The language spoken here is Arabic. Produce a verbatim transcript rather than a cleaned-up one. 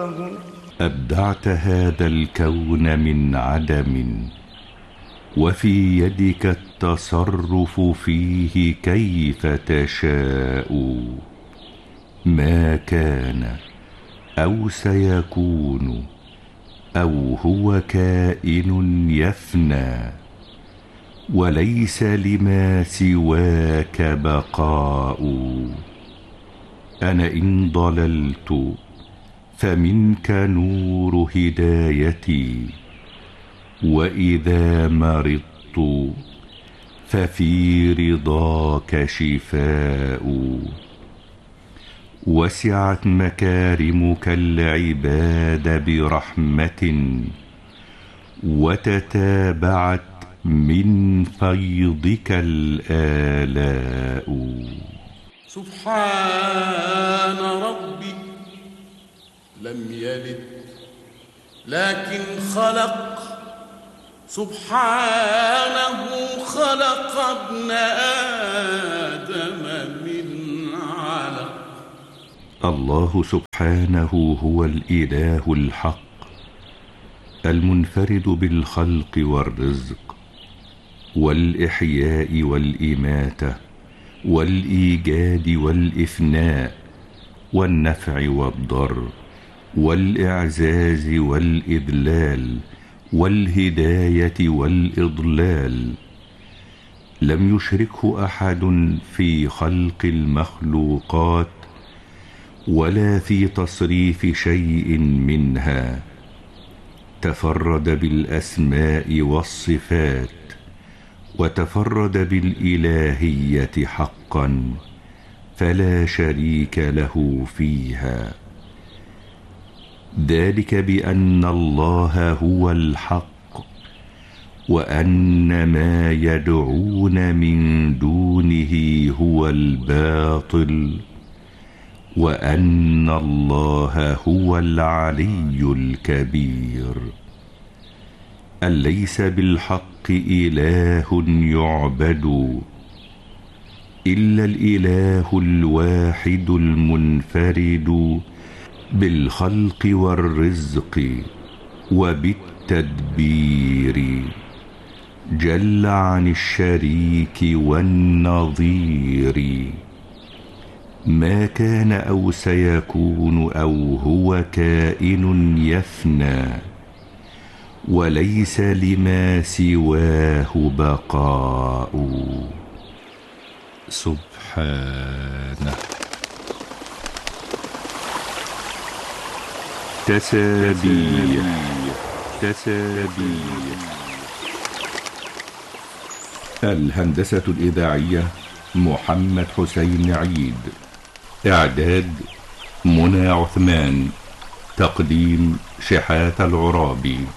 أبدعت هذا الكون من عدم، وفي يدك التصرف فيه كيف تشاء. ما كان أو سيكون أو هو كائن يفنى، وليس لما سواك بقاء. أنا إن ضللت فمنك نور هدايتي، وإذا مرضت ففي رضاك شفاء. وسعت مكارمك العباد برحمة، وتتابعت من فيضك الآلاء. سبحان ربي لم يلد لكن خلق، سبحانه خلق ابن آدم من علق. الله سبحانه هو الإله الحق المنفرد بالخلق والرزق والإحياء والإماتة والإيجاد والإفناء والنفع والضر والإعزاز والإذلال والهداية والإضلال. لم يشركه أحد في خلق المخلوقات ولا في تصريف شيء منها. تفرد بالأسماء والصفات، وتفرد بالإلهية حقا، فلا شريك له فيها. ذلك بأن الله هو الحق، وأن ما يدعون من دونه هو الباطل، وأن الله هو العلي الكبير. أليس بالحق إله يعبد إلا الإله الواحد المنفرد بالخلق والرزق وبالتدبير، جل عن الشريك والنظير. ما كان أو سيكون أو هو كائن يفنى، وليس لما سواه بقاء. سبحانه. تسابيح تسابيح. الهندسة الإذاعية محمد حسين عيد. إعداد منى عثمان. تقديم شحاتة العرابي.